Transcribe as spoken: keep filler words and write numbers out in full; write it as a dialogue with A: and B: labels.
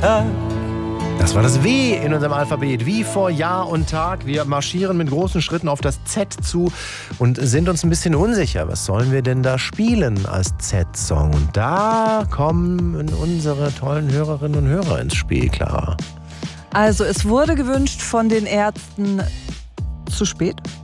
A: Tag.
B: Das war das W in unserem Alphabet, wie vor Jahr und Tag. Wir marschieren mit großen Schritten auf das Z zu und sind uns ein bisschen unsicher. Was sollen wir denn da spielen als Z-Song? Und da kommen unsere tollen Hörerinnen und Hörer ins Spiel, Clara.
C: Also es wurde gewünscht von den Ärzten zu spät.